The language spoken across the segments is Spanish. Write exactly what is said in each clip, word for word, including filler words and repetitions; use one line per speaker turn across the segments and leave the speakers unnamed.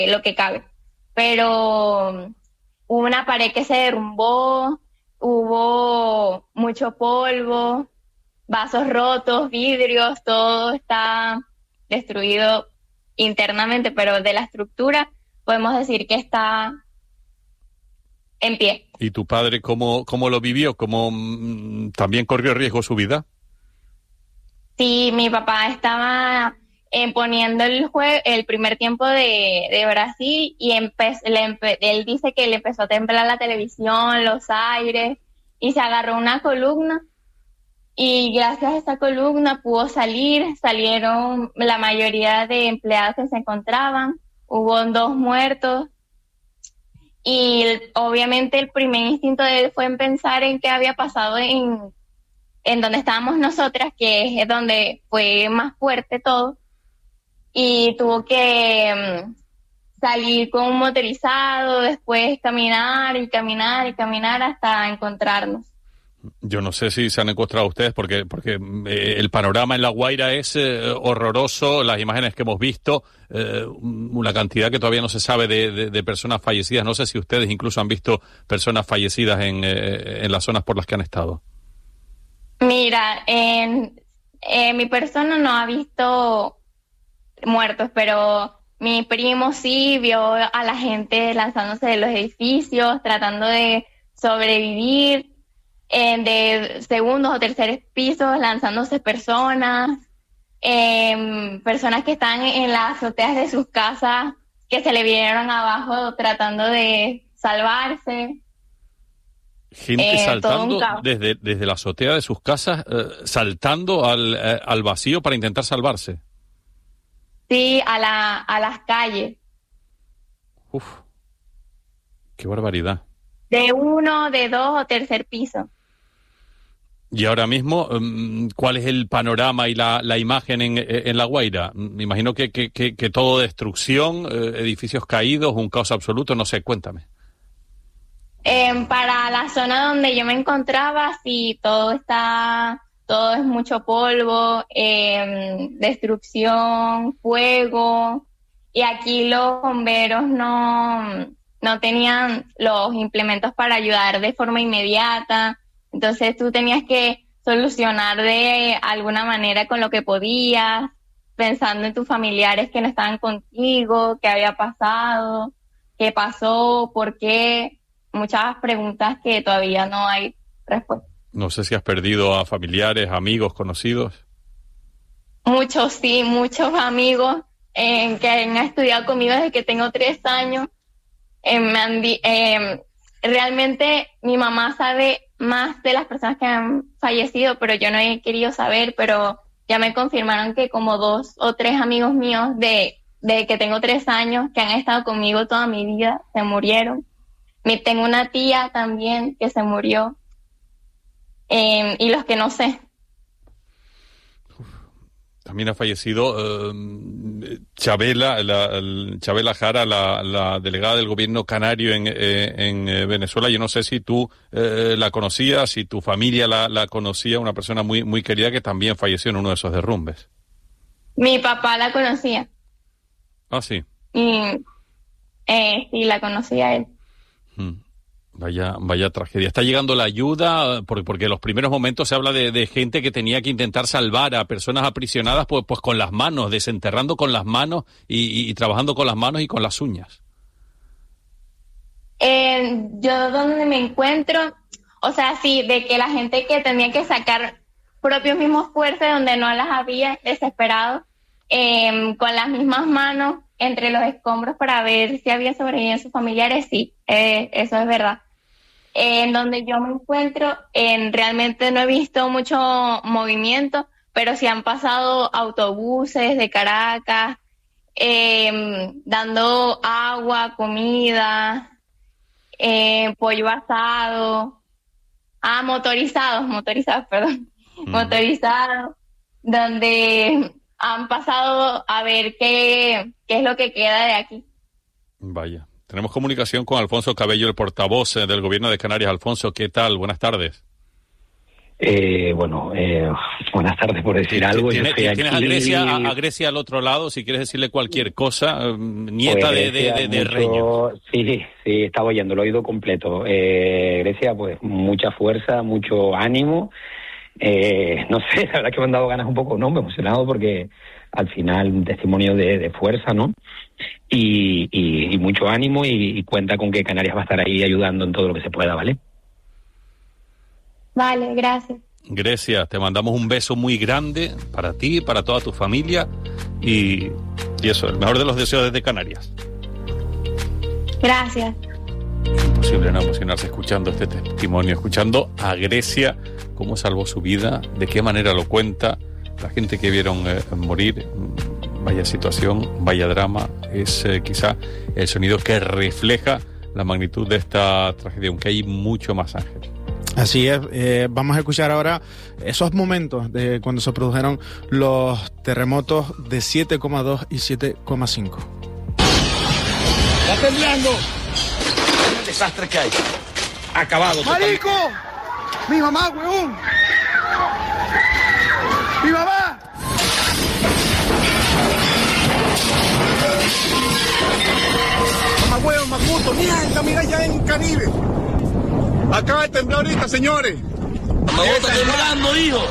lo que cabe. Pero hubo una pared que se derrumbó, hubo mucho polvo, vasos rotos, vidrios, todo está destruido internamente, pero de la estructura podemos decir que está en pie.
¿Y tu padre cómo, cómo lo vivió? ¿Cómo mm, también corrió riesgo su vida?
Sí, mi papá estaba eh, poniendo el jue- el primer tiempo de, de Brasil y empe- le empe- él dice que le empezó a temblar la televisión, los aires, y se agarró una columna y gracias a esa columna pudo salir. Salieron la mayoría de empleados que se encontraban, hubo dos muertos y el- obviamente el primer instinto de él fue en pensar en qué había pasado en, en donde estábamos nosotras, que es donde fue más fuerte todo, y tuvo que mm, salir con un motorizado, después caminar y caminar y caminar hasta encontrarnos.
Yo no sé si se han encontrado ustedes, porque porque eh, el panorama en La Guaira es eh, horroroso, las imágenes que hemos visto, eh, una cantidad que todavía no se sabe de, de, de personas fallecidas. No sé si ustedes incluso han visto personas fallecidas en, eh, en las zonas por las que han estado.
Mira, en, eh, mi persona no ha visto muertos, pero mi primo sí vio a la gente lanzándose de los edificios, tratando de sobrevivir, eh, de segundos o terceros pisos, lanzándose personas, eh, personas que están en las azoteas de sus casas, que se le vinieron abajo tratando de salvarse.
Gente
Eh,
saltando desde, desde la azotea de sus casas, eh, saltando al, eh, al vacío para intentar salvarse.
Sí, a la, a las calles.
Uf, qué barbaridad.
De uno, de dos o tercer piso.
Y ahora mismo, ¿cuál es el panorama y la, la imagen en, en La Guaira? Me imagino que, que, que, que todo destrucción, eh, edificios caídos, un caos absoluto, no sé, cuéntame.
Eh, para la zona donde yo me encontraba, sí, todo está, todo es mucho polvo, eh, destrucción, fuego, y aquí los bomberos no, no tenían los implementos para ayudar de forma inmediata. Entonces tú tenías que solucionar de alguna manera con lo que podías, pensando en tus familiares que no estaban contigo, qué había pasado, qué pasó, por qué, muchas preguntas que todavía no hay respuesta.
No sé si has perdido a familiares, amigos, conocidos.
Muchos, sí, muchos amigos eh, que han estudiado conmigo desde que tengo tres años. Eh, me han di- eh, realmente mi mamá sabe más de las personas que han fallecido, pero yo no he querido saber, pero ya me confirmaron que como dos o tres amigos míos de, de que tengo tres años, que han estado conmigo toda mi vida, se murieron. Me, tengo una tía también que se murió, eh, y los que no sé.
También ha fallecido eh, Chabela, la, el, Chabela Jara, la, la delegada del gobierno canario en, eh, en eh, Venezuela. Yo no sé si tú eh, la conocías, si tu familia la, la conocía, una persona muy, muy querida que también falleció en uno de esos derrumbes.
Mi papá la conocía.
Ah, sí.
Y eh, sí, la conocía a él.
Hmm. Vaya, vaya tragedia. Está llegando la ayuda, porque, porque en los primeros momentos se habla de, de gente que tenía que intentar salvar a personas aprisionadas pues, pues con las manos, desenterrando con las manos y, y, y trabajando con las manos y con las uñas.
Eh, yo donde me encuentro, o sea, sí, de que la gente que tenía que sacar propios mismos fuerzas donde no las había, desesperado, eh, con las mismas manos entre los escombros para ver si había sobrevivido sus familiares, sí, eh, eso es verdad. Eh, en donde yo me encuentro, en, realmente no he visto mucho movimiento, pero sí han pasado autobuses de Caracas, eh, dando agua, comida, eh, pollo asado, ah, motorizados, motorizados, perdón, mm. motorizados, donde han pasado a ver qué, qué es lo que queda de aquí.
Vaya. Tenemos comunicación con Alfonso Cabello, el portavoz del Gobierno de Canarias. Alfonso, ¿qué tal? Buenas tardes.
Eh, bueno, eh, buenas tardes por decir algo.
¿Tienes,
Yo
¿tienes
aquí...
a, Grecia, a, a Grecia al otro lado? Si quieres decirle cualquier cosa, eh, nieta
pues
de, de, de, de Reño.
Sí, sí, estaba oyendo, lo he oído completo. Eh, Grecia, pues mucha fuerza, mucho ánimo. Eh, no sé, la verdad que me han dado ganas un poco, ¿no? Me he emocionado porque al final un testimonio de, de fuerza, ¿no? Y, y, y mucho ánimo y, y cuenta con que Canarias va a estar ahí ayudando en todo lo que se pueda, ¿vale?
Vale, gracias.
Grecia, te mandamos un beso muy grande para ti, para toda tu familia y, y eso, el mejor de los deseos desde Canarias.
Gracias.
Imposible no emocionarse escuchando este testimonio, escuchando a Grecia, cómo salvó su vida, de qué manera lo cuenta, la gente que vieron eh, morir, vaya situación, vaya drama, es eh, quizá el sonido que refleja la magnitud de esta tragedia, aunque hay mucho más, Ángel.
Así es, eh, vamos a escuchar ahora esos momentos de cuando se produjeron los terremotos de siete coma dos y siete coma cinco.
¡Está temblando! ¡El desastre que hay! ¡Acabado! ¡Marico! Total. ¡Mi mamá, huevón! ¡Mi mamá! ¡Mamá, huevón, macuto! ¡Mierda, mira ya en Caribe! Acaba de temblar ahorita, señores.
¡Me está temblando, hijo!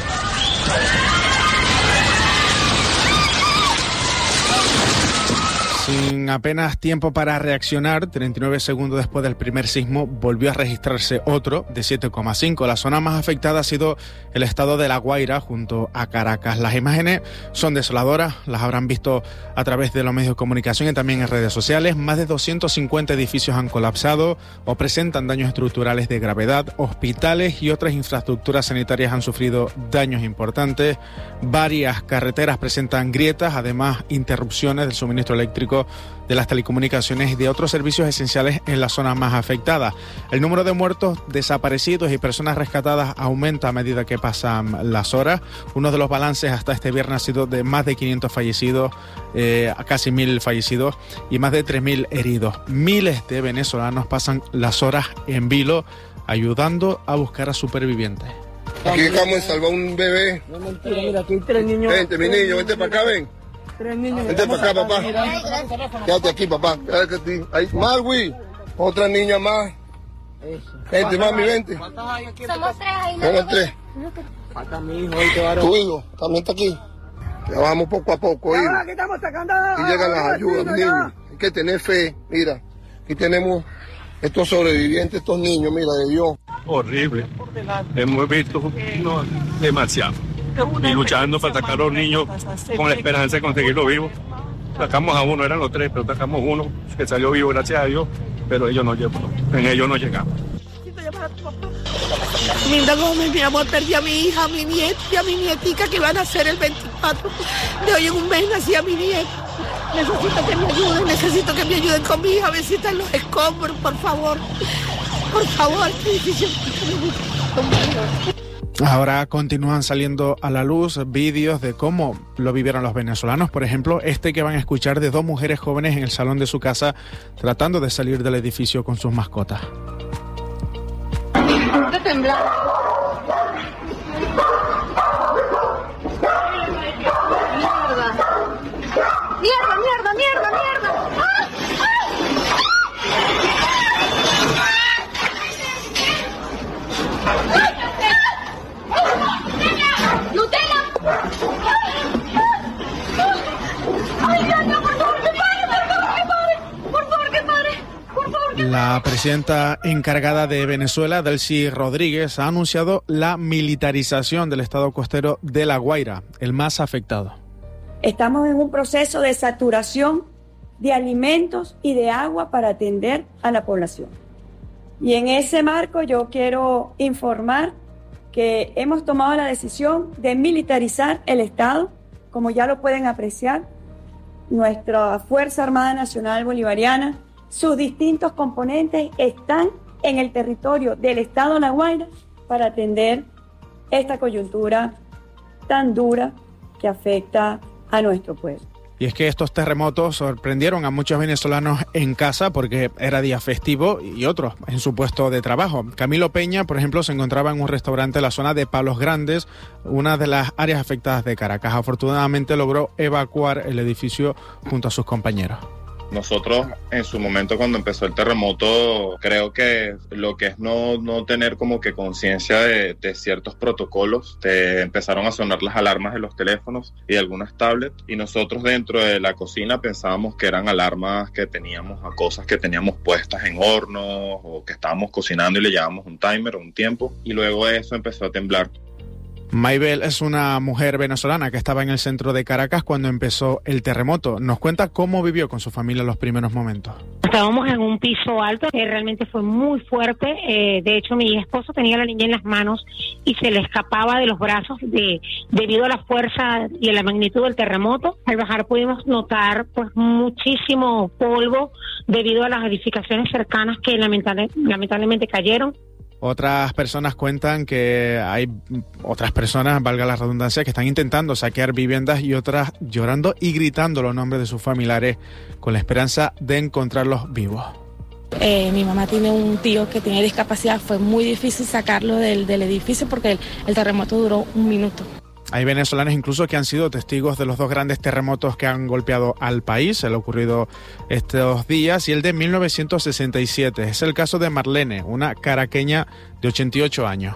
Sin apenas tiempo para reaccionar, treinta y nueve segundos después del primer sismo, volvió a registrarse otro de siete coma cinco. La zona más afectada ha sido el estado de La Guaira, junto a Caracas. Las imágenes son desoladoras, las habrán visto a través de los medios de comunicación y también en redes sociales. Más de doscientos cincuenta edificios han colapsado o presentan daños estructurales de gravedad. Hospitales y otras infraestructuras sanitarias han sufrido daños importantes. Varias carreteras presentan grietas, además interrupciones del suministro eléctrico, de las telecomunicaciones y de otros servicios esenciales en las zonas más afectadas. El número de muertos, desaparecidos y personas rescatadas aumenta a medida que pasan las horas. Uno de los balances hasta este viernes ha sido de más de quinientos fallecidos, eh, casi mil fallecidos y más de tres mil heridos. Miles de venezolanos pasan las horas en vilo ayudando a buscar a supervivientes.
Aquí acabamos de salvar un bebé.
No, mentira, mira, aquí hay tres niños.
Vente, mi niño, vente para acá, ven.
Tres niños.
Vente para acá, papá. Quédate aquí, papá. Quédate aquí. Ahí, Marwi, otra niña más. Vente, mami, vente.
Somos tres ahí.
Somos tres.
Falta mi hijo, ahí te varón.
Tu hijo también está aquí. Trabajamos poco a poco, hijo.
Aquí estamos sacando.
Y llegan las ayudas, niños. Hay que tener fe. Mira, aquí tenemos estos sobrevivientes, estos niños, mira, de Dios.
Horrible. Hemos visto no, demasiado. Y luchando para sacar a los niños con la esperanza de conseguirlo vivo. Sacamos a uno, eran los tres, pero sacamos uno que salió vivo, gracias a Dios, pero ellos no llegamos, en ellos no llegamos.
Linda Gómez, mi amor, perdí a mi hija, a mi nieta y a mi nietica que van a ser el veinticuatro de hoy en un mes nací a mi nieta. Necesito que me ayuden, necesito que me ayuden con mi hija, a ver si están los escombros, por favor. Por favor, qué difícil.
Ahora continúan saliendo a la luz vídeos de cómo lo vivieron los venezolanos. Por ejemplo, este que van a escuchar de dos mujeres jóvenes en el salón de su casa tratando de salir del edificio con sus mascotas.
Está temblando. Mierda, mierda, mierda, mierda. ¡Ah!
La presidenta encargada de Venezuela, Delcy Rodríguez, ha anunciado la militarización del estado costero de La Guaira, el más afectado.
Estamos en un proceso de saturación de alimentos y de agua para atender a la población. Y en ese marco yo quiero informar que hemos tomado la decisión de militarizar el Estado. Como ya lo pueden apreciar, nuestra Fuerza Armada Nacional Bolivariana, sus distintos componentes están en el territorio del Estado de La Guaira para atender esta coyuntura tan dura que afecta a nuestro pueblo.
Y es que estos terremotos sorprendieron a muchos venezolanos en casa porque era día festivo y otros en su puesto de trabajo. Camilo Peña, por ejemplo, se encontraba en un restaurante en la zona de Palos Grandes, una de las áreas afectadas de Caracas. Afortunadamente logró evacuar el edificio junto a sus compañeros.
Nosotros en su momento cuando empezó el terremoto creo que lo que es no, no tener como que conciencia de, de ciertos protocolos, te empezaron a sonar las alarmas de los teléfonos y de algunas tablets y nosotros dentro de la cocina pensábamos que eran alarmas que teníamos a cosas que teníamos puestas en hornos o que estábamos cocinando y le llevábamos un timer o un tiempo y luego eso empezó a temblar.
Maybel es una mujer venezolana que estaba en el centro de Caracas cuando empezó el terremoto. Nos cuenta cómo vivió con su familia los primeros momentos.
Estábamos en un piso alto que realmente fue muy fuerte. Eh, de hecho, mi esposo tenía a la niña en las manos y se le escapaba de los brazos de, debido a la fuerza y a la magnitud del terremoto. Al bajar pudimos notar pues muchísimo polvo debido a las edificaciones cercanas que lamentable, lamentablemente cayeron.
Otras personas cuentan que hay otras personas, valga la redundancia, que están intentando saquear viviendas y otras llorando y gritando los nombres de sus familiares con la esperanza de encontrarlos vivos.
Eh, mi mamá tiene un tío que tiene discapacidad, fue muy difícil sacarlo del, del edificio porque el, el terremoto duró un minuto.
Hay venezolanos incluso que han sido testigos de los dos grandes terremotos que han golpeado al país, el ocurrido estos días, y el de mil novecientos sesenta y siete. Es el caso de Marlene, una caraqueña de ochenta y ocho años.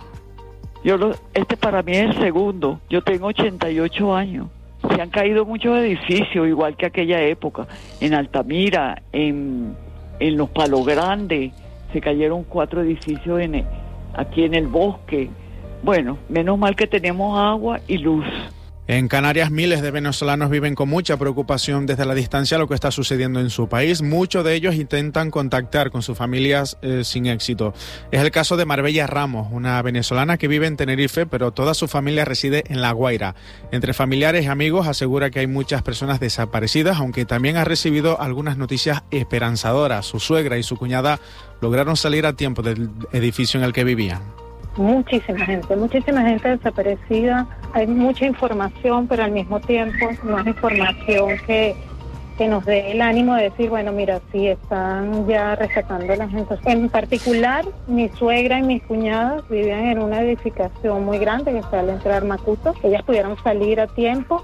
Yo lo, este para mí es el segundo, yo tengo ochenta y ocho años. Se han caído muchos edificios, igual que aquella época, en Altamira, en, en Los Palos Grandes, se cayeron cuatro edificios en, aquí en el bosque. Bueno, menos mal que tenemos agua y luz.
En Canarias, miles de venezolanos viven con mucha preocupación desde la distancia lo que está sucediendo en su país. Muchos de ellos intentan contactar con sus familias eh, sin éxito. Es el caso de Marbella Ramos, una venezolana que vive en Tenerife, pero toda su familia reside en La Guaira. Entre familiares y amigos asegura que hay muchas personas desaparecidas, aunque también ha recibido algunas noticias esperanzadoras. Su suegra y su cuñada lograron salir a tiempo del edificio en el que vivían.
Muchísima gente, muchísima gente desaparecida. Hay mucha información, pero al mismo tiempo no es información que, que nos dé el ánimo de decir, bueno, mira, sí están ya rescatando a la gente. En particular, mi suegra y mis cuñadas vivían en una edificación muy grande que está al entrar Macuto. Ellas pudieron salir a tiempo.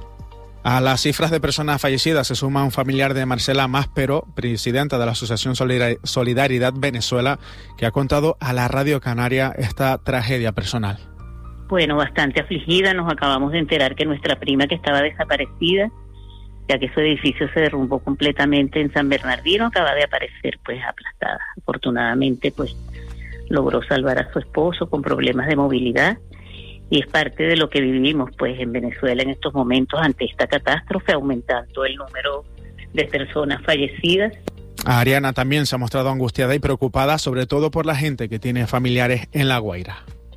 A las cifras de personas fallecidas se suma un familiar de Marcela Máspero, presidenta de la Asociación Solidaridad Venezuela, que ha contado a la Radio Canaria esta tragedia personal.
Bueno, bastante afligida. Nos acabamos de enterar que nuestra prima, que estaba desaparecida, ya que su edificio se derrumbó completamente en San Bernardino, acaba de aparecer pues aplastada. Afortunadamente pues logró salvar a su esposo con problemas de movilidad. Y es parte de lo que vivimos pues en Venezuela en estos momentos ante esta catástrofe, aumentando el número de personas fallecidas.
Ariana también se ha mostrado angustiada y preocupada, sobre todo por la gente que tiene familiares en La Guaira.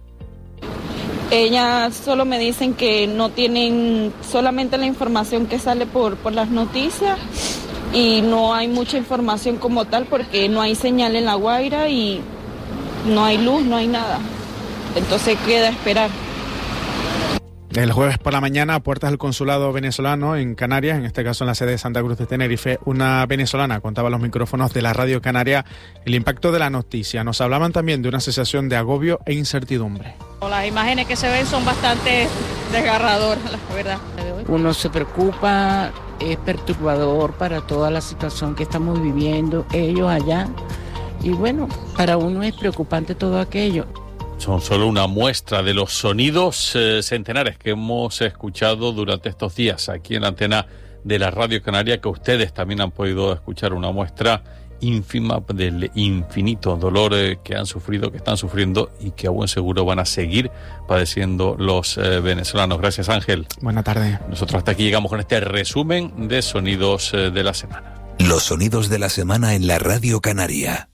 Ellas solo me dicen que no tienen solamente la información que sale por, por las noticias y no hay mucha información como tal porque no hay señal en La Guaira y no hay luz, no hay nada. Entonces queda esperar.
El jueves por la mañana, a puertas del consulado venezolano en Canarias, en este caso en la sede de Santa Cruz de Tenerife, una venezolana contaba a los micrófonos de la Radio Canaria el impacto de la noticia. Nos hablaban también de una sensación de agobio e incertidumbre.
Las imágenes que se ven son bastante desgarradoras, la verdad.
Uno se preocupa, es perturbador para toda la situación que estamos viviendo ellos allá. Y bueno, para uno es preocupante todo aquello.
Son solo una muestra de los sonidos eh, centenares que hemos escuchado durante estos días aquí en la antena de la Radio Canaria, que ustedes también han podido escuchar una muestra ínfima del infinito dolor eh, que han sufrido, que están sufriendo y que a buen seguro van a seguir padeciendo los eh, venezolanos. Gracias, Ángel.
Buenas tardes.
Nosotros hasta aquí llegamos con este resumen de sonidos eh, de la semana.
Los sonidos de la semana en la Radio Canaria.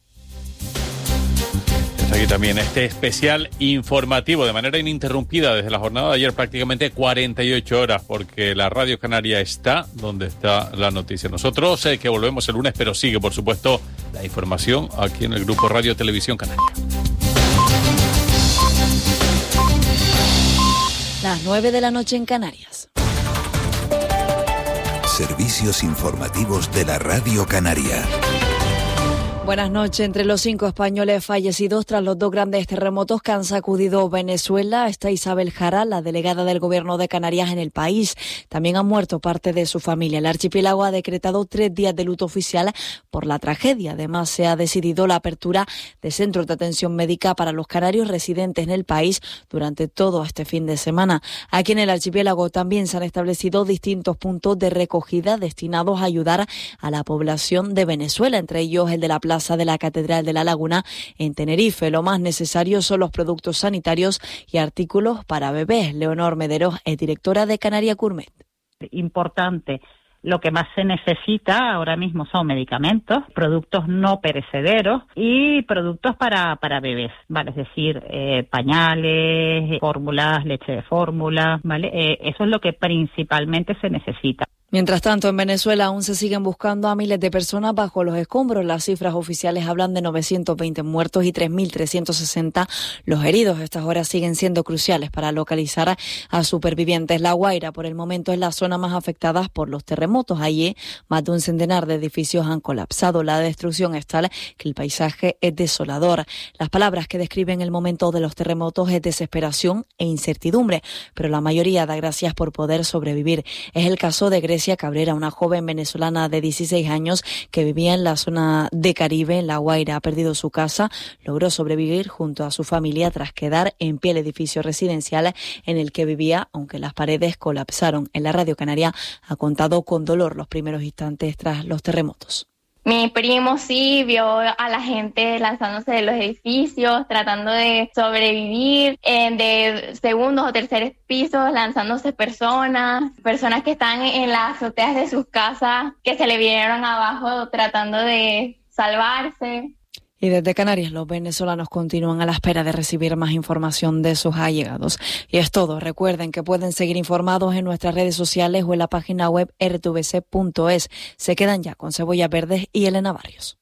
Aquí también este especial informativo de manera ininterrumpida desde la jornada de ayer, prácticamente cuarenta y ocho horas, porque la Radio Canaria está donde está la noticia. Nosotros eh, que volvemos el lunes, pero sigue, por supuesto, la información aquí en el Grupo Radio Televisión Canaria.
Las nueve de la noche en Canarias.
Servicios informativos de la Radio Canaria.
Buenas noches. Entre los cinco españoles fallecidos tras los dos grandes terremotos que han sacudido Venezuela está Isabel Jara, la delegada del Gobierno de Canarias en el país. También han muerto parte de su familia. El archipiélago ha decretado tres días de luto oficial por la tragedia. Además, se ha decidido la apertura de centros de atención médica para los canarios residentes en el país durante todo este fin de semana. Aquí en el archipiélago también se han establecido distintos puntos de recogida destinados a ayudar a la población de Venezuela, entre ellos el de la Plaza de la Catedral de la Laguna en Tenerife. Lo más necesario son los productos sanitarios y artículos para bebés. Leonor Mederos es directora de Canaria Gourmet.
Importante. Lo que más se necesita ahora mismo son medicamentos, productos no perecederos y productos para, para bebés, ¿vale? Es decir, eh, pañales, fórmulas, leche de fórmula, ¿vale? Eh, eso es lo que principalmente se necesita.
Mientras tanto, en Venezuela aún se siguen buscando a miles de personas bajo los escombros. Las cifras oficiales hablan de novecientos veinte muertos y tres mil trescientos sesenta los heridos. Estas horas siguen siendo cruciales para localizar a supervivientes. La Guaira, por el momento, es la zona más afectada por los terremotos. Allí, más de un centenar de edificios han colapsado. La destrucción es tal que el paisaje es desolador. Las palabras que describen el momento de los terremotos es desesperación e incertidumbre, pero la mayoría da gracias por poder sobrevivir. Es el caso de Grecia Cabrera, una joven venezolana de dieciséis años que vivía en la zona de Caribe, en La Guaira. Ha perdido su casa, logró sobrevivir junto a su familia tras quedar en pie el edificio residencial en el que vivía, aunque las paredes colapsaron. En la Radio Canaria ha contado con dolor los primeros instantes tras los terremotos.
Mi primo sí vio a la gente lanzándose de los edificios, tratando de sobrevivir, eh, de segundos o terceros pisos, lanzándose personas, personas que están en las azoteas de sus casas, que se le vinieron abajo tratando de salvarse.
Y desde Canarias, los venezolanos continúan a la espera de recibir más información de sus allegados. Y es todo. Recuerden que pueden seguir informados en nuestras redes sociales o en la página web r t v c punto es. Se quedan ya con Cebollas Verdes y Elena Barrios.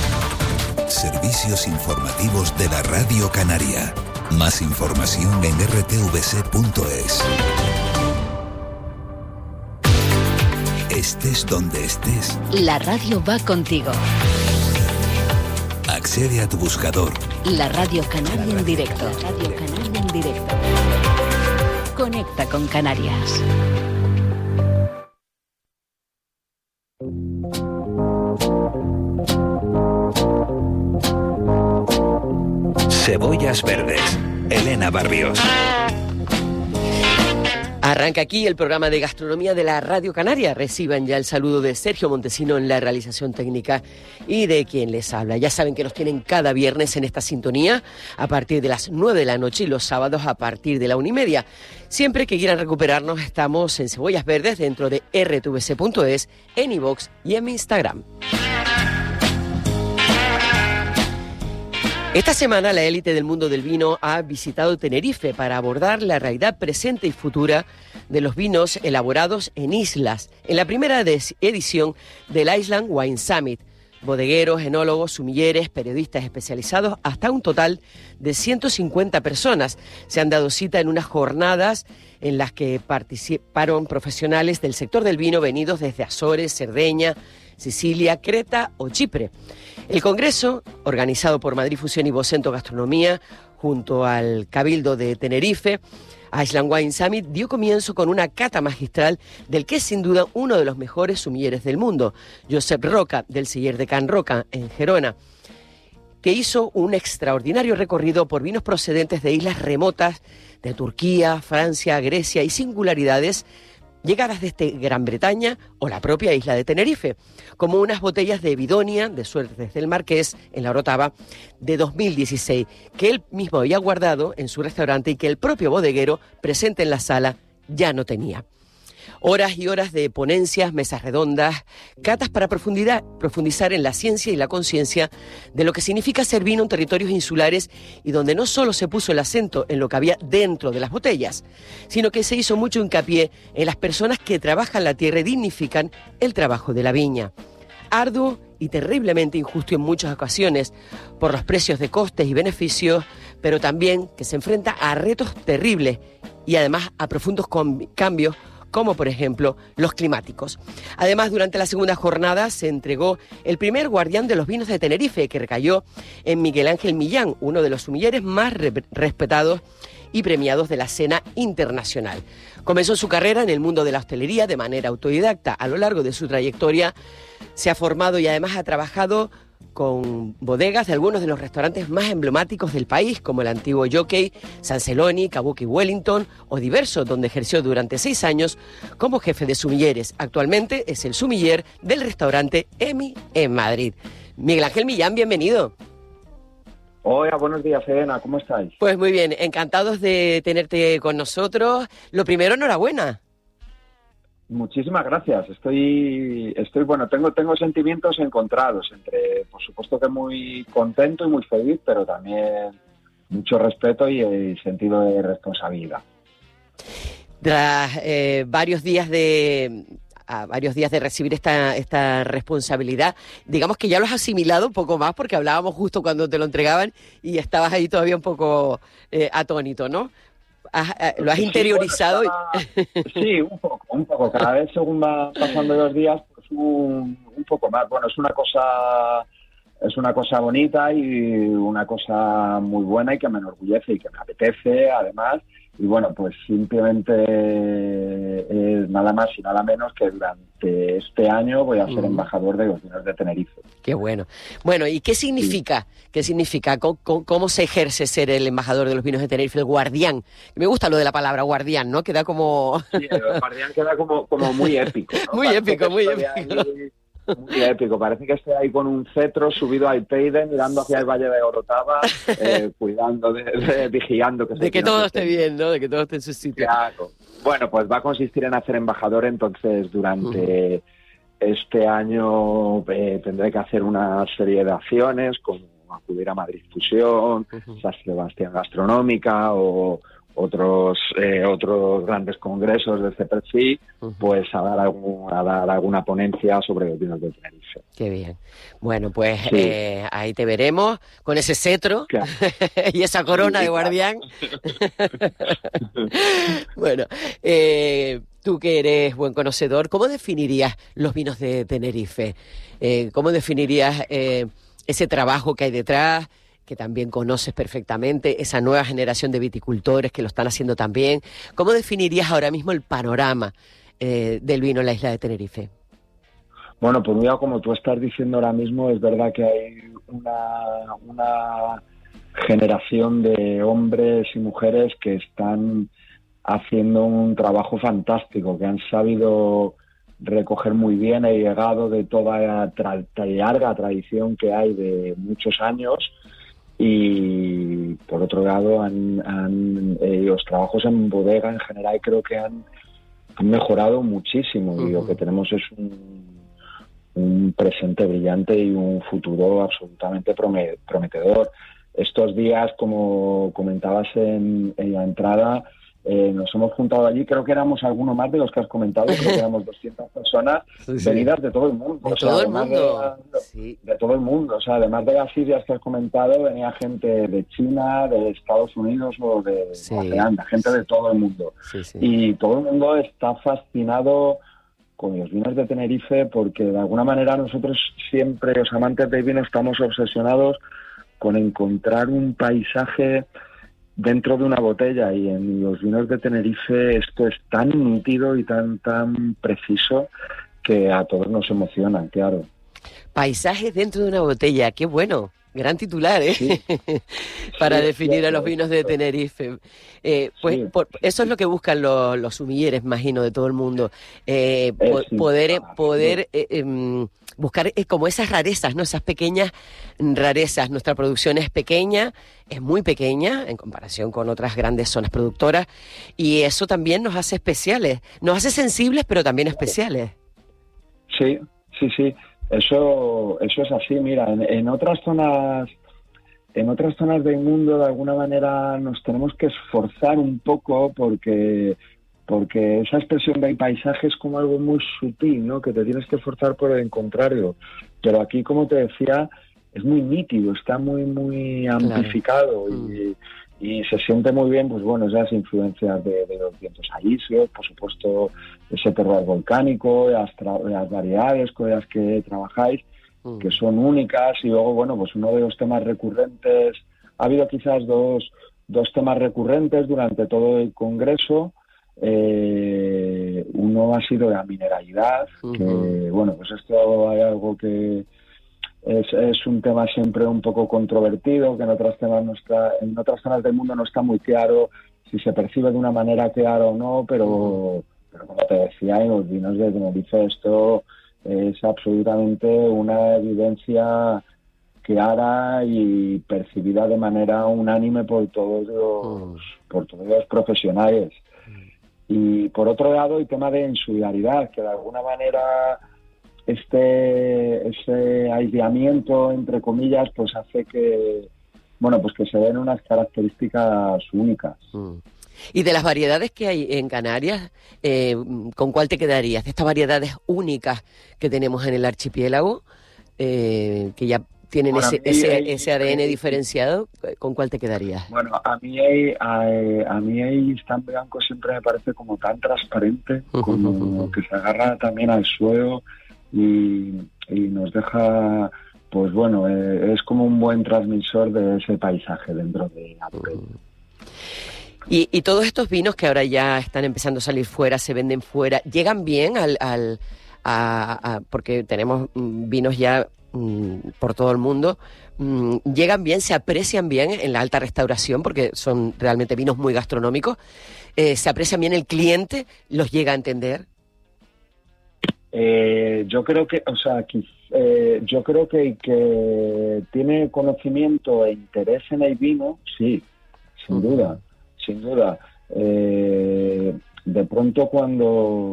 Servicios informativos de la Radio Canaria. Más información en r t v c punto es. Estés donde estés,
la radio va contigo.
Accede a tu buscador.
La Radio Canaria en directo. La Radio Canaria en directo. Conecta con Canarias.
Cebollas Verdes. Elena Barrios.
Arranca aquí el programa de gastronomía de la Radio Canaria. Reciban ya el saludo de Sergio Montesino en la realización técnica y de quien les habla. Ya saben que nos tienen cada viernes en esta sintonía a partir de las nueve de la noche y los sábados a partir de la una y media. Siempre que quieran recuperarnos estamos en Cebollas Verdes dentro de r t v c punto es, en iVoox y en mi Instagram. Esta semana la élite del mundo del vino ha visitado Tenerife para abordar la realidad presente y futura de los vinos elaborados en islas, en la primera edición del Island Wine Summit. Bodegueros, enólogos, sumilleres, periodistas especializados, hasta un total de ciento cincuenta personas se han dado cita en unas jornadas en las que participaron profesionales del sector del vino venidos desde Azores, Cerdeña, Sicilia, Creta o Chipre. El congreso, organizado por Madrid Fusión y Vocento Gastronomía, junto al Cabildo de Tenerife, Island Wine Summit, dio comienzo con una cata magistral del que es sin duda uno de los mejores sumilleres del mundo, Josep Roca, del Celler de Can Roca, en Gerona, que hizo un extraordinario recorrido por vinos procedentes de islas remotas de Turquía, Francia, Grecia y singularidades llegadas desde Gran Bretaña o la propia isla de Tenerife, como unas botellas de Bidonia, de Suertes del Marqués, en la Orotava, de dos mil dieciséis, que él mismo había guardado en su restaurante y que el propio bodeguero, presente en la sala, ya no tenía. Horas y horas de ponencias, mesas redondas, catas para profundidad, profundizar en la ciencia y la conciencia de lo que significa ser vino en territorios insulares y donde no solo se puso el acento en lo que había dentro de las botellas, sino que se hizo mucho hincapié en las personas que trabajan la tierra y dignifican el trabajo de la viña. Arduo y terriblemente injusto en muchas ocasiones por los precios de costes y beneficios, pero también que se enfrenta a retos terribles y además a profundos cambios como por ejemplo los climáticos. Además, durante la segunda jornada se entregó el primer guardián de los vinos de Tenerife, que recayó en Miguel Ángel Millán, uno de los sumilleres más re- respetados y premiados de la escena internacional. Comenzó su carrera en el mundo de la hostelería de manera autodidacta. A lo largo de su trayectoria se ha formado y además ha trabajado con bodegas de algunos de los restaurantes más emblemáticos del país, como el antiguo Jockey, San Celoni, Kabuki Wellington o Diverso, donde ejerció durante seis años como jefe de sumilleres. Actualmente es el sumiller del restaurante Emi en Madrid. Miguel Ángel Millán, bienvenido.
Hola, buenos días, Elena, ¿cómo estáis?
Pues muy bien, encantados de tenerte con nosotros. Lo primero, enhorabuena.
Muchísimas gracias. Estoy, estoy bueno, tengo, tengo sentimientos encontrados entre, por supuesto que muy contento y muy feliz, pero también mucho respeto y el sentido de responsabilidad.
Tras eh, varios días de a varios días de recibir esta esta responsabilidad, digamos que ya lo has asimilado un poco más, porque hablábamos justo cuando te lo entregaban y estabas ahí todavía un poco eh, atónito, ¿no? Has, eh, ¿Lo has sí, interiorizado?
Bueno, estaba, sí, un poco, un poco. Cada vez según va pasando los días, pues un, un poco más. Bueno, es una cosa, es una cosa bonita y una cosa muy buena y que me enorgullece y que me apetece, además. Y bueno, pues simplemente es nada más y nada menos que durante este año voy a ser mm. embajador de los vinos de Tenerife.
Qué bueno. Bueno, ¿y qué significa? Sí. ¿Qué significa? ¿Cómo, cómo, ¿Cómo se ejerce ser el embajador de los vinos de Tenerife, el guardián? Me gusta lo de la palabra guardián, ¿no? Queda como...
Sí, el guardián queda como, como muy épico, ¿no?
Muy
Parece
épico, muy épico.
Ahí, muy épico. Parece que estoy ahí con un cetro subido al Teide, mirando hacia el Valle de Orotava, eh, cuidando, de, de, vigilando. Que
de que todo esté bien, ¿no? De que todo esté en su sitio.
Claro. Bueno, pues va a consistir en hacer embajador, entonces durante uh-huh. este año eh, tendré que hacer una serie de acciones, como acudir a Madrid Fusión, uh-huh. San Sebastián Gastronómica o otros eh, otros grandes congresos de este perfil, uh-huh. pues a dar, algún, a dar alguna ponencia sobre los vinos de Tenerife.
Qué bien. Bueno, pues sí. eh, ahí te veremos con ese cetro claro. y esa corona sí, de guardián. Bueno, eh, tú que eres buen conocedor, ¿cómo definirías los vinos de Tenerife? Eh, ¿Cómo definirías eh, ese trabajo que hay detrás, que también conoces perfectamente, esa nueva generación de viticultores que lo están haciendo también? ¿Cómo definirías ahora mismo el panorama eh, del vino en la isla de Tenerife?
Bueno, pues mira, como tú estás diciendo ahora mismo, es verdad que hay una, una generación de hombres y mujeres que están haciendo un trabajo fantástico, que han sabido recoger muy bien el legado de toda la tra- larga tradición que hay de muchos años. Y por otro lado, han, han, eh, los trabajos en bodega en general creo que han, han mejorado muchísimo. Uh-huh. Y lo que tenemos es un, un presente brillante y un futuro absolutamente prometedor. Estos días, como comentabas en, en la entrada, eh, nos hemos juntado allí, creo que éramos alguno más de los que has comentado, creo que éramos doscientas personas sí, sí. venidas de todo el mundo.
De
o sea,
todo el mundo.
De, sí. de todo el mundo. O sea, además de las islas que has comentado, venía gente de China, de Estados Unidos o de
sí.
Nueva Zelanda, gente de todo el mundo.
Sí, sí.
Y todo el mundo está fascinado con los vinos de Tenerife porque de alguna manera nosotros siempre, los amantes del vino, estamos obsesionados con encontrar un paisaje dentro de una botella, y en los vinos de Tenerife esto es tan nítido y tan tan preciso que a todos nos emociona, claro.
Paisajes dentro de una botella, qué bueno. Gran titular, ¿eh? Sí. Para sí, definir sí, a los vinos de Tenerife. Eh, pues sí. por, eso es lo que buscan los, los sumilleres, imagino, de todo el mundo. Eh, po- sí, poder claro. poder eh, eh, buscar eh, como esas rarezas, ¿no? Esas pequeñas rarezas. Nuestra producción es pequeña, es muy pequeña en comparación con otras grandes zonas productoras, y eso también nos hace especiales. Nos hace sensibles, pero también especiales.
Sí, sí, sí. Eso, eso es así. Mira, en, en otras zonas, en otras zonas del mundo, de alguna manera, nos tenemos que esforzar un poco porque, porque esa expresión del paisaje es como algo muy sutil, ¿no? Que te tienes que esforzar por el contrario. Pero aquí, como te decía, es muy nítido, está muy, muy amplificado. Claro. y, y se siente muy bien, pues bueno, esas influencias de, de los vientos alisios, por supuesto ese terroir volcánico, las, tra- las variedades con las que trabajáis, mm. que son únicas, y luego, bueno, pues uno de los temas recurrentes, ha habido quizás dos, dos temas recurrentes durante todo el congreso. Eh, uno ha sido la mineralidad, uh-huh. que bueno, pues esto hay algo que es, es un tema siempre un poco controvertido, que en otras temas no está, en otras zonas del mundo no está muy claro si se percibe de una manera clara o no, pero, uh-huh. pero como te decía, en los vinos de Tenerife esto es absolutamente una evidencia clara y percibida de manera unánime por todos los, uh-huh. por todos los profesionales. Y por otro lado, el tema de insularidad, que de alguna manera este ese aislamiento, entre comillas, pues hace que, bueno, pues que se den unas características únicas.
Mm. Y de las variedades que hay en Canarias, eh, ¿con cuál te quedarías? De estas variedades únicas que tenemos en el archipiélago, eh, que ya tienen bueno, ese, ese, hay, ese A D N hay, diferenciado, ¿con cuál te quedarías?
Bueno, a mí hay, a, a mí el Stam Blanco siempre me parece como tan transparente, uh-huh, como uh-huh. que se agarra también al suelo y, y nos deja, pues bueno, eh, es como un buen transmisor de ese paisaje dentro de Apure. Uh-huh.
Y, y todos estos vinos que ahora ya están empezando a salir fuera, se venden fuera, ¿llegan bien al, al a, a, porque tenemos vinos ya por todo el mundo, llegan bien, se aprecian bien en la alta restauración porque son realmente vinos muy gastronómicos, eh, se aprecian bien, el cliente los llega a entender?
Eh, yo creo que, o sea, que, eh, yo creo que que tiene conocimiento e interés en el vino, sí, sin uh-huh. duda, sin duda. Eh, de pronto cuando,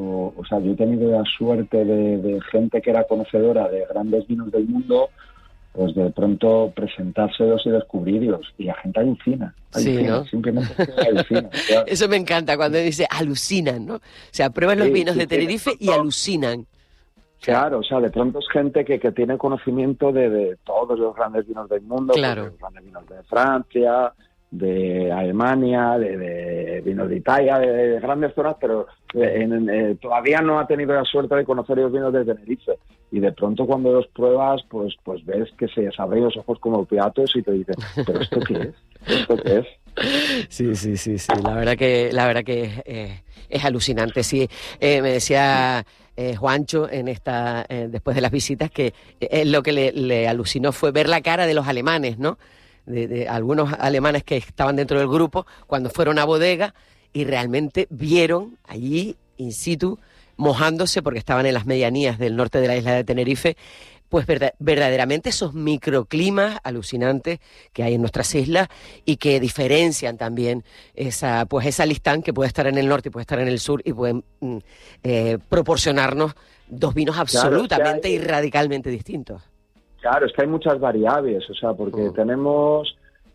o sea, yo he tenido la suerte de, de gente que era conocedora de grandes vinos del mundo, pues de pronto presentárselos y descubrirlos, y la gente alucina, alucina,
sí, ¿no?
Simplemente alucina. Claro.
Eso me encanta cuando dice alucinan, ¿no? O sea, prueban los sí, vinos sí, de Tenerife y alucinan.
Claro, o sea, de pronto es gente que, que tiene conocimiento de, de todos los grandes vinos del mundo,
claro.
Los grandes vinos de Francia, de Alemania, de, de vinos de Italia, de, de grandes zonas, pero en, en, eh, todavía no ha tenido la suerte de conocer los vinos de Tenerife. Y de pronto cuando los pruebas, pues pues ves que se les abren los ojos como platos y te dicen, ¿pero esto qué es? ¿Esto qué es?
Sí, sí, sí, sí. La verdad que, la verdad que eh, es alucinante. Sí, eh, me decía eh, Juancho en esta, eh, después de las visitas, que eh, lo que le, le alucinó fue ver la cara de los alemanes, ¿no? De, de algunos alemanes que estaban dentro del grupo cuando fueron a bodega y realmente vieron allí in situ, mojándose porque estaban en las medianías del norte de la isla de Tenerife, pues verdad, verdaderamente esos microclimas alucinantes que hay en nuestras islas y que diferencian también esa, pues esa listán que puede estar en el norte y puede estar en el sur y pueden eh, proporcionarnos dos vinos absolutamente claro, y radicalmente distintos.
Claro, es que hay muchas variables, o sea, porque uh. tenemos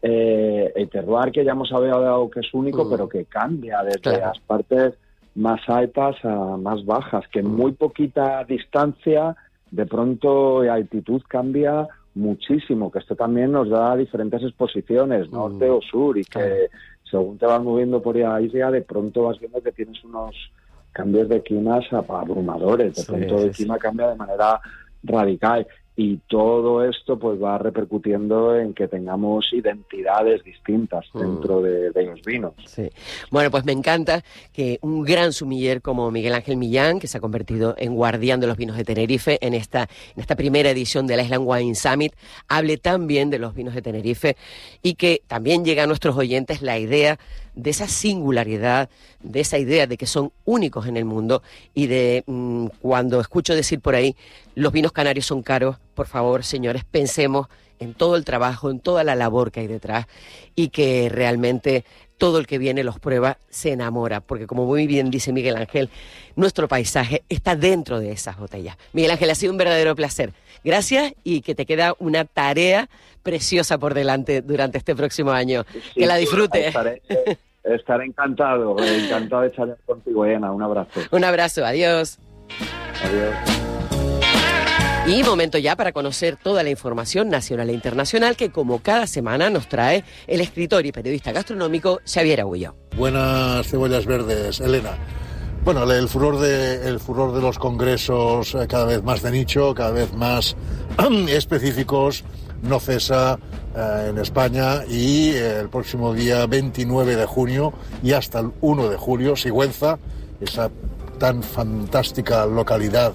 eh, el terroir que ya hemos hablado que es único, uh. pero que cambia desde claro. las partes más altas a más bajas, que en muy poquita distancia de pronto la altitud cambia muchísimo, que esto también nos da diferentes exposiciones, norte uh. o sur, y que claro. según te vas moviendo por la isla, de pronto vas viendo que tienes unos cambios de climas abrumadores, de sí, pronto sí, el clima sí. cambia de manera radical. Y todo esto pues va repercutiendo en que tengamos identidades distintas dentro mm. de, de los vinos.
Sí. Bueno, pues me encanta que un gran sumiller como Miguel Ángel Millán, que se ha convertido en guardián de los vinos de Tenerife en esta, en esta primera edición del Island Wine Summit, hable tan bien de los vinos de Tenerife y que también llega a nuestros oyentes la idea de esa singularidad, de esa idea de que son únicos en el mundo y de mmm, cuando escucho decir por ahí los vinos canarios son caros, por favor, señores, pensemos en todo el trabajo, en toda la labor que hay detrás y que realmente todo el que viene los prueba se enamora, porque como muy bien dice Miguel Ángel, nuestro paisaje está dentro de esas botellas. Miguel Ángel, ha sido un verdadero placer. Gracias y que te queda una tarea preciosa por delante durante este próximo año. Sí, que la disfrutes.
Estaré, estaré encantado, encantado de charlar contigo, Ana. Un abrazo.
Un abrazo, adiós.
Adiós.
Y momento ya para conocer toda la información nacional e internacional que, como cada semana, nos trae el escritor y periodista gastronómico Xavier Agullo.
Buenas cebollas verdes, Elena. Bueno, el furor de, el furor de los congresos eh, cada vez más de nicho, cada vez más específicos, no cesa eh, en España, y eh, el próximo día veintinueve de junio y hasta el uno de julio, Sigüenza, esa tan fantástica localidad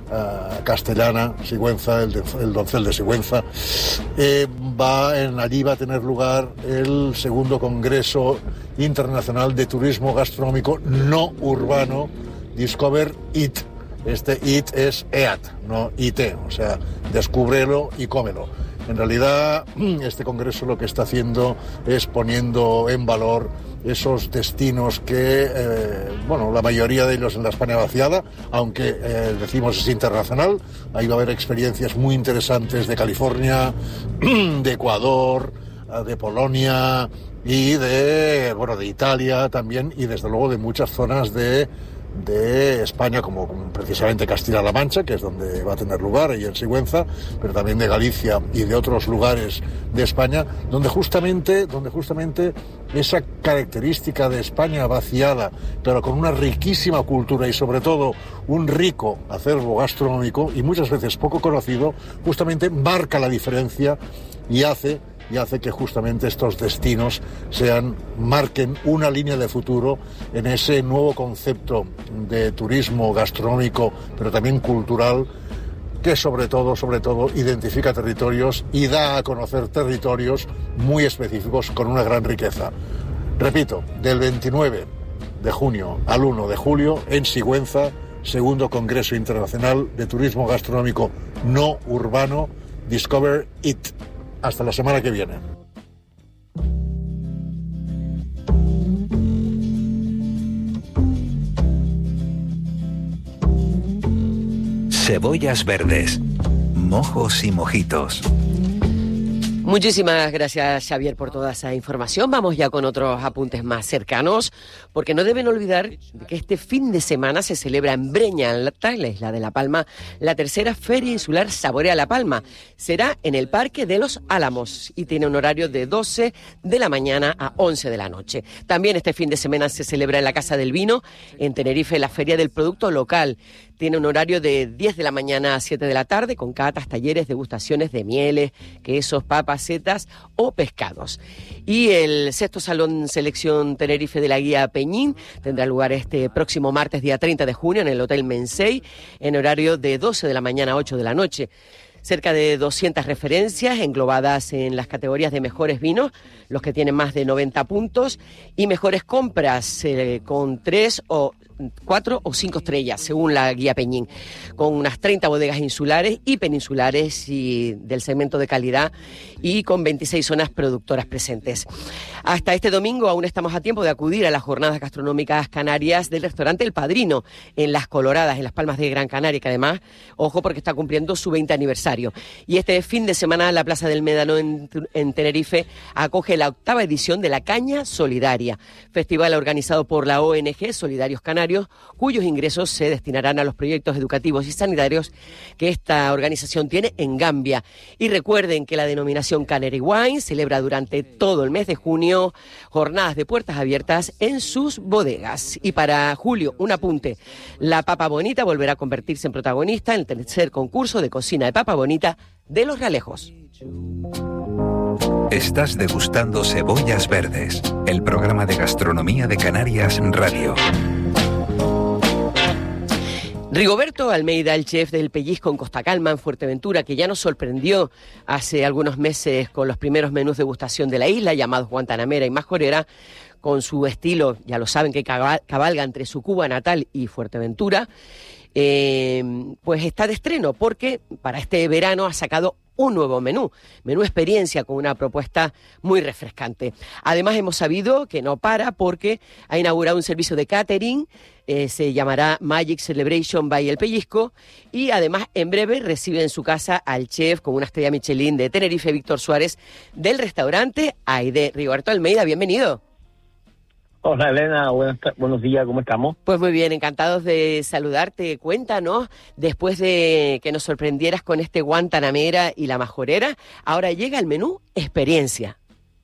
Uh, castellana, Sigüenza, el, de, el Doncel de Sigüenza, eh, va en, allí va a tener lugar el segundo Congreso Internacional de Turismo Gastronómico No Urbano, Discover It. Este It es E A T, no I T, o sea, descúbrelo y cómelo. En realidad, este congreso lo que está haciendo es poniendo en valor esos destinos que, eh, bueno, la mayoría de ellos en la España vaciada, aunque eh, decimos es internacional. Ahí va a haber experiencias muy interesantes de California, de Ecuador, de Polonia y de, bueno, de Italia también, y desde luego de muchas zonas de de España, como, como precisamente Castilla-La Mancha, que es donde va a tener lugar, ahí en Sigüenza, pero también de Galicia y de otros lugares de España, donde justamente, donde justamente esa característica de España vaciada, pero con una riquísima cultura y sobre todo un rico acervo gastronómico y muchas veces poco conocido, justamente marca la diferencia y hace y hace que justamente estos destinos sean, marquen una línea de futuro en ese nuevo concepto de turismo gastronómico, pero también cultural, que sobre todo, sobre todo, identifica territorios y da a conocer territorios muy específicos con una gran riqueza. Repito, del veintinueve de junio al uno de julio en Sigüenza, segundo Congreso Internacional de Turismo Gastronómico No Urbano, Discover It. Hasta la semana que viene.
Cebollas verdes, mojos y mojitos.
Muchísimas gracias, Xavier, por toda esa información. Vamos ya con otros apuntes más cercanos, porque no deben olvidar que este fin de semana se celebra en Breña Alta, en la isla de La Palma, la tercera Feria Insular Saborea La Palma. Será en el Parque de los Álamos y tiene un horario de doce de la mañana a once de la noche. También este fin de semana se celebra en la Casa del Vino, en Tenerife, la Feria del Producto Local. Tiene un horario de diez de la mañana a siete de la tarde, con catas, talleres, degustaciones de mieles, quesos, papas, setas o pescados. Y el sexto Salón Selección Tenerife de la Guía Peñín tendrá lugar este próximo martes, día treinta de junio, en el Hotel Mensei, en horario de doce de la mañana a ocho de la noche. Cerca de doscientas referencias englobadas en las categorías de mejores vinos, los que tienen más de noventa puntos, y mejores compras eh, con tres o cuatro o cinco estrellas, según la Guía Peñín, con unas treinta bodegas insulares y peninsulares y del segmento de calidad, y con veintiséis zonas productoras presentes. Hasta este domingo aún estamos a tiempo de acudir a las jornadas gastronómicas canarias del restaurante El Padrino, en Las Coloradas, en Las Palmas de Gran Canaria, que además, ojo, porque está cumpliendo su veinte aniversario. Y este fin de semana la Plaza del Médano en, en Tenerife acoge la octava edición de la Caña Solidaria, festival organizado por la O N G Solidarios Canarios, cuyos ingresos se destinarán a los proyectos educativos y sanitarios que esta organización tiene en Gambia. Y recuerden que la denominación Canary Wine celebra durante todo el mes de junio jornadas de puertas abiertas en sus bodegas. Y para julio, un apunte: la Papa Bonita volverá a convertirse en protagonista en el tercer concurso de cocina de Papa Bonita de Los Realejos.
Estás degustando Cebollas Verdes, el programa de gastronomía de Canarias Radio.
Rigoberto Almeida, el chef del Pellizco en Costa Calma, en Fuerteventura, que ya nos sorprendió hace algunos meses con los primeros menús de degustación de la isla, llamados Guantanamera y Majorera, con su estilo, ya lo saben, que cabalga entre su Cuba natal y Fuerteventura, eh, pues está de estreno, porque para este verano ha sacado un nuevo menú, menú experiencia, con una propuesta muy refrescante. Además, hemos sabido que no para, porque ha inaugurado un servicio de catering, eh, se llamará Magic Celebration by El Pellizco, y además en breve recibe en su casa al chef con una estrella Michelin de Tenerife, Víctor Suárez, del restaurante Aide. Rigoberto Almeida, bienvenido.
Hola Elena, buenas, buenos días, ¿cómo estamos?
Pues muy bien, encantados de saludarte. Cuéntanos, después de que nos sorprendieras con este Guantanamera y la Majorera, ahora llega el menú experiencia.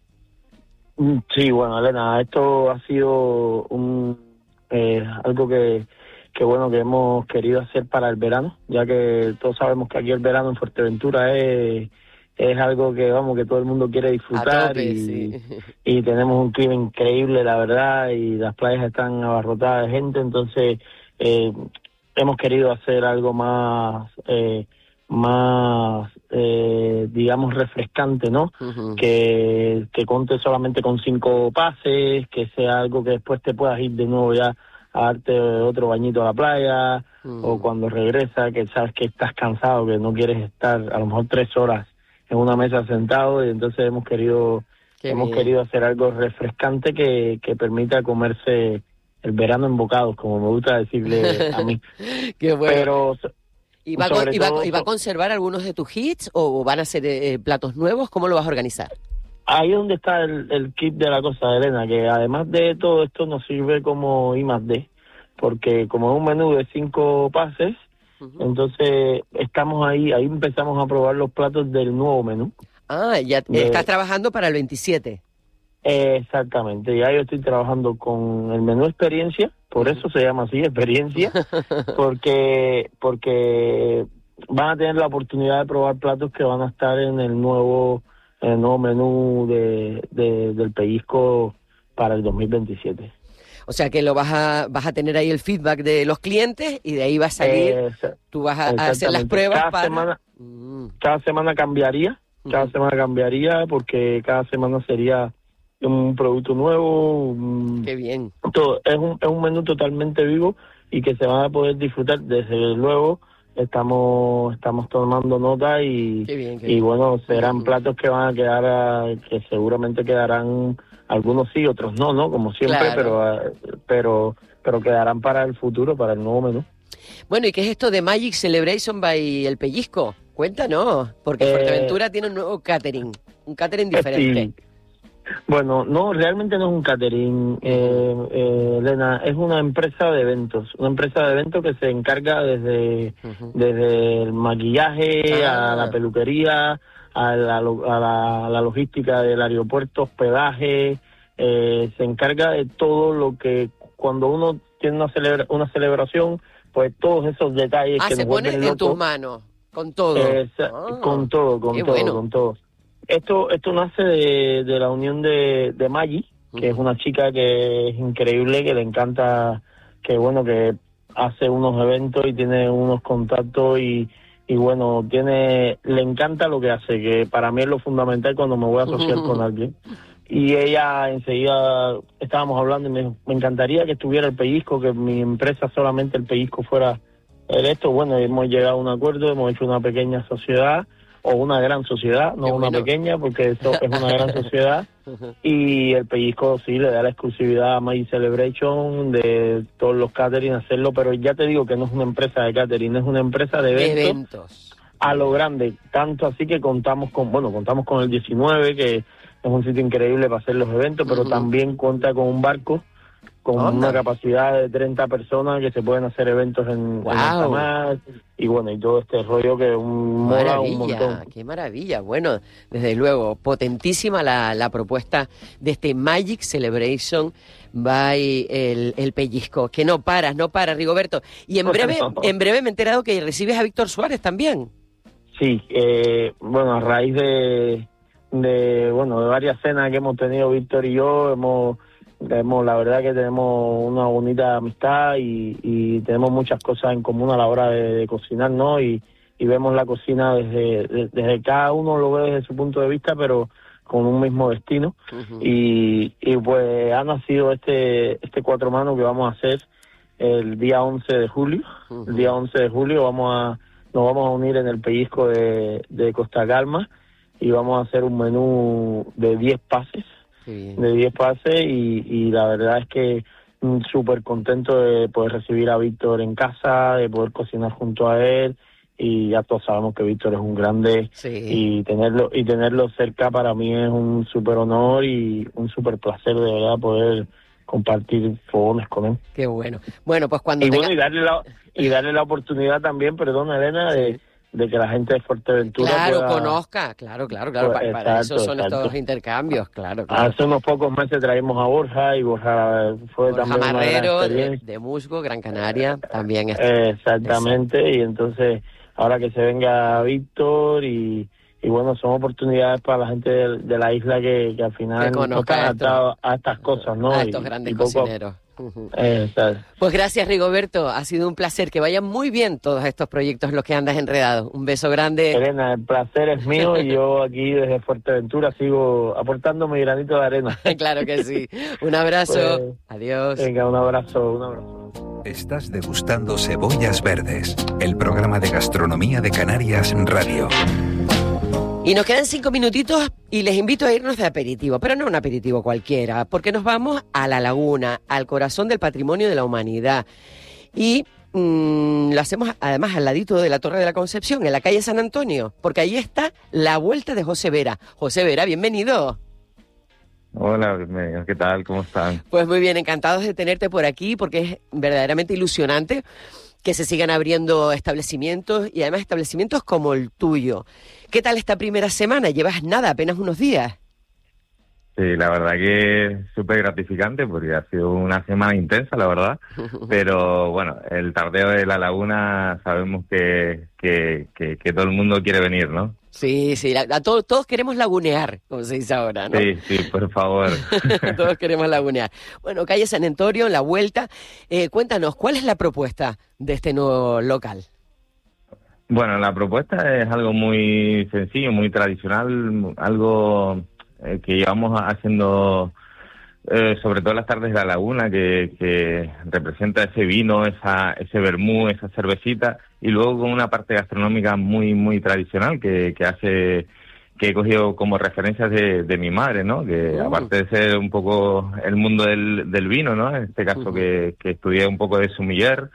Sí, bueno Elena, esto ha sido un eh, algo que, que bueno que hemos querido hacer para el verano, ya que todos sabemos que aquí el verano en Fuerteventura es... es algo que vamos que todo el mundo quiere disfrutar
tope,
y,
sí.
y tenemos un clima increíble, la verdad, y las playas están abarrotadas de gente, entonces eh, hemos querido hacer algo más eh, más eh, digamos refrescante, ¿no? Uh-huh. que, que conte solamente con cinco pases, que sea algo que después te puedas ir de nuevo ya a darte otro bañito a la playa, uh-huh. o cuando regresas que sabes que estás cansado, que no quieres estar a lo mejor tres horas en una mesa sentado, y entonces hemos querido Qué hemos bien. querido hacer algo refrescante que, que permita comerse el verano en bocados, como me gusta decirle a mí.
Qué bueno.
Pero
¿Y va, con, y, va, ¿Y va a conservar algunos de tus hits o van a ser eh, platos nuevos? ¿Cómo lo vas a organizar?
Ahí es donde está el, el kit de la cosa, Elena, que además de todo esto nos sirve como I más D, porque como es un menú de cinco pases, entonces estamos ahí, ahí empezamos a probar los platos del nuevo menú.
Ah, ya de... estás trabajando para el veintisiete.
Eh, exactamente, ya yo estoy trabajando con el menú experiencia, por eso se llama así, experiencia, porque porque van a tener la oportunidad de probar platos que van a estar en el nuevo, en el nuevo menú de, de, del pellizco para el dos mil veintisiete.
O sea que lo vas a vas a tener ahí el feedback de los clientes y de ahí va a salir, eh, tú vas a, a hacer las pruebas
cada
para...
Semana, mm. Cada semana cambiaría, cada mm. semana cambiaría porque cada semana sería un producto nuevo.
Qué bien.
Todo, es, un, es un menú totalmente vivo y que se van a poder disfrutar. Desde luego estamos estamos tomando nota y,
qué bien, qué
y
bien.
bueno, serán mm. platos que van a quedar, a, que seguramente quedarán... Algunos sí, otros no, ¿no? Como siempre, claro. pero pero pero quedarán para el futuro, para el nuevo menú.
Bueno, ¿y qué es esto de Magic Celebration by El Pellizco? Cuéntanos, porque eh, Fuerteventura tiene un nuevo catering, un catering diferente.
Sí. Bueno, no, realmente no es un catering, eh, eh, Elena, es una empresa de eventos, una empresa de eventos que se encarga desde, uh-huh. desde el maquillaje ah. a la peluquería, a la, a la, a la logística del aeropuerto, hospedaje, eh, se encarga de todo lo que cuando uno tiene una celebra, una celebración, pues todos esos detalles
ah,
que
se
nos
pone
vuelven
en
locos,
tus manos, con todo.
Eh,
ah,
con todo, con todo,
bueno.
con todo. Esto esto nace de, de la unión de, de Maggi, que uh-huh. es una chica que es increíble, que le encanta, que bueno, que hace unos eventos y tiene unos contactos y y bueno, tiene, le encanta lo que hace, que para mí es lo fundamental cuando me voy a asociar con alguien. Y ella enseguida estábamos hablando y me dijo, me encantaría que estuviera el pellizco, que mi empresa solamente el pellizco fuera el esto. Bueno, hemos llegado a un acuerdo, hemos hecho una pequeña sociedad, o una gran sociedad, no Qué una bueno. pequeña, porque esto es una gran sociedad. Y el pellizco sí le da la exclusividad a Magic Celebration de todos los catering hacerlo, pero ya te digo que no es una empresa de catering, es una empresa de eventos,
de eventos.
A lo grande, tanto así que contamos con, bueno, contamos con el diecinueve, que es un sitio increíble para hacer los eventos, pero uh-huh. también cuenta con un barco con Onda. una capacidad de treinta personas que se pueden hacer eventos en,
wow.
en alta mar, y bueno, y todo este rollo que un, mola un montón.
Qué maravilla, bueno, desde luego, potentísima la, la propuesta de este Magic Celebration by el, el Pellizco, que no paras, no paras, Rigoberto. Y en breve, en breve me he enterado que recibes a Víctor Suárez también.
Sí, eh, bueno, a raíz de, de, bueno, de varias cenas que hemos tenido Víctor y yo, hemos... Tenemos, la verdad que tenemos una bonita amistad y, y tenemos muchas cosas en común a la hora de, de cocinar, ¿no? Y, y vemos la cocina desde, de, desde cada uno lo ve desde su punto de vista, pero con un mismo destino. Uh-huh. Y, y pues ha nacido este este cuatro manos que vamos a hacer el día once de julio. Uh-huh. El día once de julio vamos a nos vamos a unir en el pellizco de, de Costa Calma y vamos a hacer un menú de diez pases. de diez pases y, y la verdad es que súper contento de poder recibir a Víctor en casa, de poder cocinar junto a él, y ya todos sabemos que Víctor es un grande,
sí.
y tenerlo y tenerlo cerca para mí es un súper honor y un súper placer de verdad poder compartir fogones con él.
Qué bueno. Bueno, pues cuando
y
tenga...
bueno y darle la y darle la oportunidad también, perdón, Elena, de, de que la gente de Fuerteventura
Claro,
pueda...
conozca, claro, claro, claro,
Pues,
para, para
exacto,
eso son
exacto.
estos intercambios, claro, claro.
Hace unos pocos meses traímos a Borja y Borja fue
Borja
también una gran
Marrero, de,
experiencia.
de Musgo, Gran Canaria, también está.
Eh, exactamente, y entonces ahora que se venga Víctor y, y bueno, son oportunidades para la gente de, de la isla que, que al final
Que
no
conozca
están
esto.
adaptados a estas cosas, ¿no?
A
Y-
estos grandes
y poco a-
cocineros. Ujú.
Eh, exacto.
Pues gracias, Rigoberto. Ha sido un placer. Que vayan muy bien todos estos proyectos en los que andas enredado. Un beso grande.
Elena, el placer es mío y yo aquí desde Fuerteventura sigo aportando mi granito de arena.
Claro que sí. Un abrazo.
Pues,
Adiós.
Venga, un abrazo, un abrazo.
Estás degustando Cebollas Verdes, el programa de gastronomía de Canarias Radio.
Y nos quedan cinco minutitos y les invito a irnos de aperitivo, pero no un aperitivo cualquiera, porque nos vamos a la laguna, al corazón del patrimonio de la humanidad. Y mmm, lo hacemos además al ladito de la Torre de la Concepción, en la calle San Antonio, porque ahí está la vuelta de José Vera. José Vera, bienvenido.
Hola, bienvenidos. ¿Qué tal? ¿Cómo están?
Pues muy bien, encantados de tenerte por aquí, porque es verdaderamente ilusionante que se sigan abriendo establecimientos y además establecimientos como el tuyo. ¿Qué tal esta primera semana? Llevas nada, apenas unos días.
Sí, la verdad que es súper gratificante porque ha sido una semana intensa, la verdad. Pero bueno, el tardeo de la laguna sabemos que, que, que, que todo el mundo quiere venir, ¿no?
Sí, sí, la- la- todos, todos queremos lagunear, como se dice ahora, ¿no?
Sí, sí, por favor.
Todos queremos lagunear. Bueno, calle San Antonio, en la vuelta. Eh, cuéntanos, ¿cuál es la propuesta de este nuevo local?
Bueno, la propuesta es algo muy sencillo, muy tradicional, algo eh, que llevamos haciendo eh, sobre todo las tardes de la laguna, que, que representa ese vino, esa, ese vermú, esa cervecita, y luego con una parte gastronómica muy, muy tradicional que, que hace, que he cogido como referencias de, de mi madre, ¿no? Que
Oh.
aparte de ser un poco el mundo del, del vino, ¿no? En este caso que, que estudié un poco de sommelier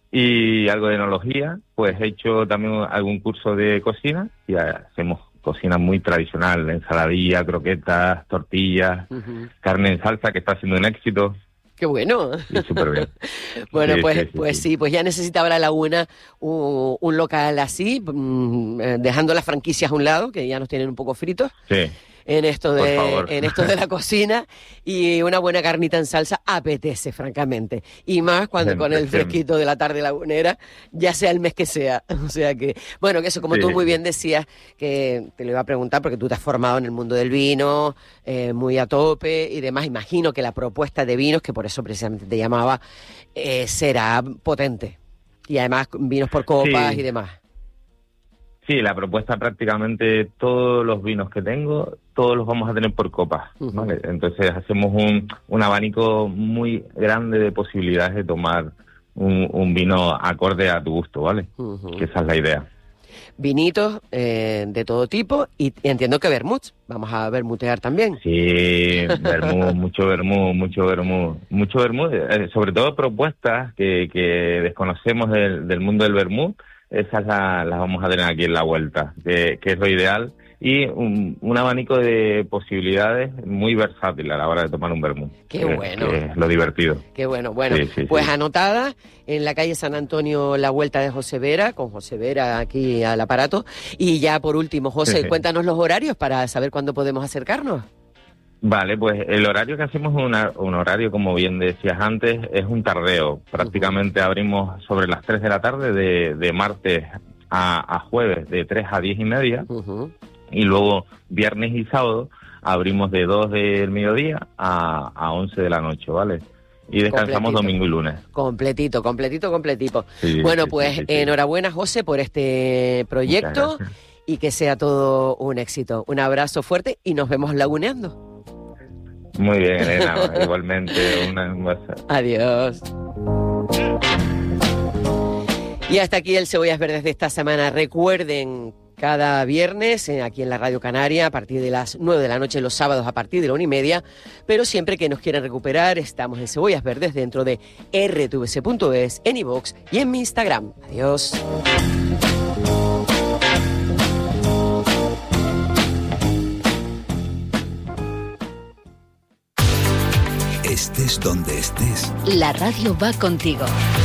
y algo de enología, pues he hecho también algún curso de cocina y hacemos cocina muy tradicional, ensaladilla, croquetas, tortillas, carne en salsa, que está siendo un éxito.
Qué bueno.
Y súper bien.
Bueno,
Sí,
pues
sí, sí,
pues
sí.
sí, pues ya necesitaba la laguna un, un local así, mm, eh, dejando las franquicias a un lado, que ya nos tienen un poco fritos.
Sí.
En esto
Por
de
favor.
en esto de la cocina, y una buena carnita en salsa apetece, francamente. Y más cuando
Siempre,
con el
siempre.
fresquito de la tarde lagunera, ya sea el mes que sea. O sea que, bueno, que eso como
Sí.
tú muy bien decías, que te lo iba a preguntar porque tú te has formado en el mundo del vino, eh, muy a tope y demás. Imagino que la propuesta de vinos, que por eso precisamente te llamaba, eh, será potente. Y además vinos por copas
Sí.
y demás.
Sí, la propuesta prácticamente todos los vinos que tengo, todos los vamos a tener por copas, ¿vale? Entonces hacemos un, un abanico muy grande de posibilidades de tomar un, un vino acorde a tu gusto, ¿vale? Que esa es la idea.
Vinitos eh, de todo tipo y, y entiendo que vermuts. Vamos a vermutear también.
Sí, vermú, mucho vermú, mucho vermú, mucho vermú, eh, sobre todo propuestas que, que desconocemos del, del mundo del vermú, esas la- las vamos a tener aquí en la vuelta, que, que es lo ideal, y un, un abanico de posibilidades muy versátil a la hora de tomar un vermú.
Qué
que-
bueno.
que es lo divertido.
Qué bueno, bueno,
Sí, sí,
pues
sí.
anotada en la calle San Antonio, la vuelta de José Vera, con José Vera aquí al aparato. Y ya por último, José, cuéntanos los horarios para saber cuándo podemos acercarnos.
Vale, pues el horario que hacemos es una- un horario, como bien decías antes, es un tardeo. Prácticamente abrimos sobre las tres de la tarde, de, de martes a, a jueves, de tres a diez y media. Y luego viernes y sábado abrimos de dos del mediodía a, a once de la noche, ¿vale? Y descansamos
Completito.
domingo y lunes.
Completito, completito, completito.
Sí,
bueno,
sí,
pues
sí, sí, sí.
enhorabuena, José, por este proyecto
Muchas
y que sea todo un éxito. Un abrazo fuerte y nos vemos laguneando.
Muy bien, Elena, igualmente. Una, un beso.
Adiós. Y hasta aquí el Cebollas Verdes de esta semana. Recuerden, cada viernes eh, aquí en la Radio Canaria a partir de las nueve de la noche, los sábados a partir de la una y media, pero siempre que nos quieran recuperar estamos en Cebollas Verdes dentro de r t v c punto es, en iVoox y en mi Instagram. Adiós.
Estés donde estés,
La radio va contigo.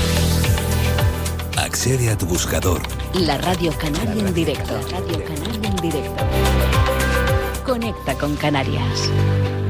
accede a tu buscador.
La Radio Canaria en directo. La Radio Canaria en directo. Conecta con Canarias.